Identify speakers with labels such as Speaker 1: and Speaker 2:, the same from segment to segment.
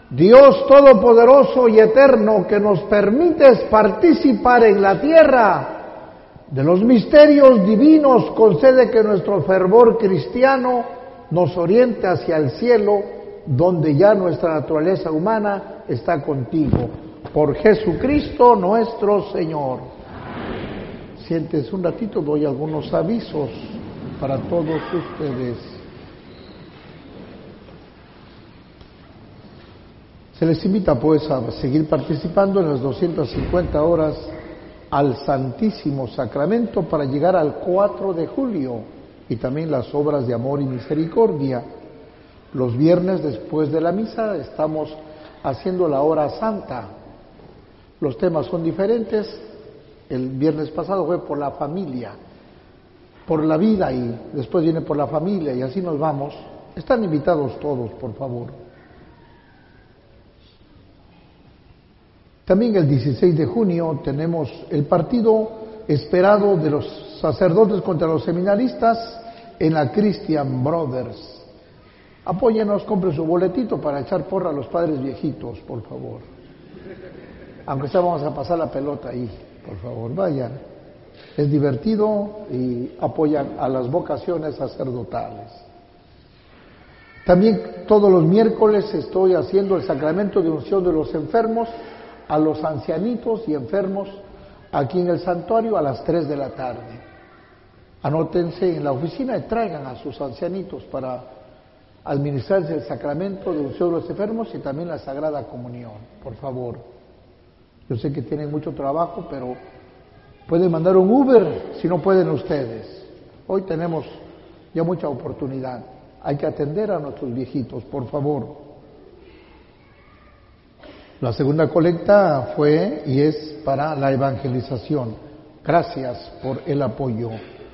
Speaker 1: Dios Todopoderoso y Eterno, que nos permites participar en la tierra de los misterios divinos, concede que nuestro fervor cristiano nos oriente hacia el cielo, donde ya nuestra naturaleza humana está contigo. Por Jesucristo nuestro Señor. Siéntense un ratito, doy algunos avisos para todos ustedes. Se les invita pues a seguir participando en las 250 horas al Santísimo Sacramento para llegar al 4 de julio y también las obras de amor y misericordia. Los viernes después de la misa estamos haciendo la hora santa. Los temas son diferentes. El viernes pasado fue por la familia, por la vida, y después viene por la familia, y así nos vamos. Están invitados todos, por favor. También el 16 de junio tenemos el partido esperado de los sacerdotes contra los seminaristas en la Christian Brothers. Apóyenos, compre su boletito para echar porra a los padres viejitos, por favor. Aunque sea, vamos a pasar la pelota ahí, por favor, vayan. Es divertido y apoyan a las vocaciones sacerdotales. También todos los miércoles estoy haciendo el sacramento de unción de los enfermos a los ancianitos y enfermos aquí en el santuario a las 3 de la tarde. Anótense en la oficina y traigan a sus ancianitos para administrarse el sacramento de unción de los enfermos y también la Sagrada Comunión, por favor. Yo sé que tienen mucho trabajo, pero pueden mandar un Uber si no pueden ustedes. Hoy tenemos ya mucha oportunidad. Hay que atender a nuestros viejitos, por favor. La segunda colecta fue y es para la evangelización. Gracias por el apoyo.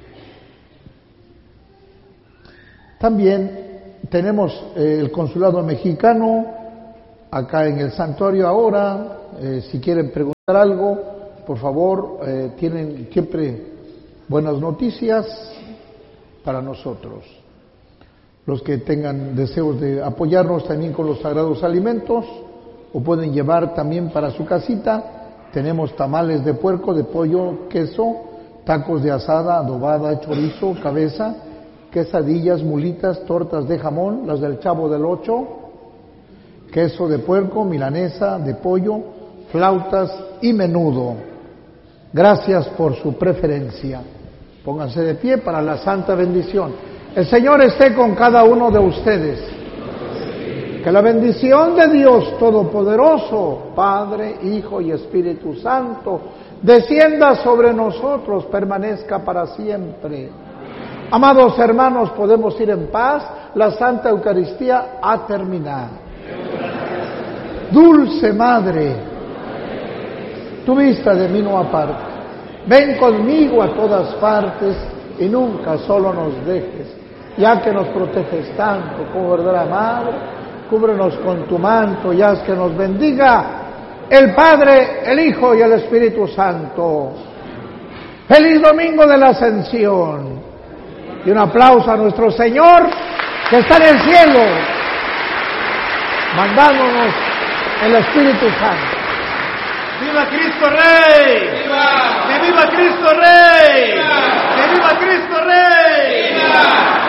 Speaker 1: También tenemos el consulado mexicano acá en el santuario ahora. Si quieren preguntar algo, por favor, tienen siempre buenas noticias para nosotros. Los que tengan deseos de apoyarnos también con los sagrados alimentos, o pueden llevar también para su casita. Tenemos tamales de puerco, de pollo, queso, tacos de asada, adobada, chorizo, cabeza, quesadillas, mulitas, tortas de jamón, las del Chavo del Ocho, queso de puerco, milanesa de pollo, flautas y menudo. Gracias por su preferencia. Pónganse de pie para la santa bendición. El Señor esté con cada uno de ustedes. Que la bendición de Dios Todopoderoso, Padre, Hijo y Espíritu Santo, descienda sobre nosotros, permanezca para siempre. Amados hermanos, podemos ir en paz. La Santa Eucaristía ha terminado. Dulce Madre, tu vista de mí no aparta. Ven conmigo a todas partes y nunca solo nos dejes, ya que nos proteges tanto como verdadera Madre. Cúbrenos con tu manto y haz que nos bendiga el Padre, el Hijo y el Espíritu Santo. ¡Feliz Domingo de la Ascensión! Y un aplauso a nuestro Señor que está en el cielo, mandándonos el Espíritu Santo.
Speaker 2: ¡Viva Cristo Rey! ¡Viva! ¡Que viva Cristo Rey! ¡Que viva Cristo Rey! ¡Viva!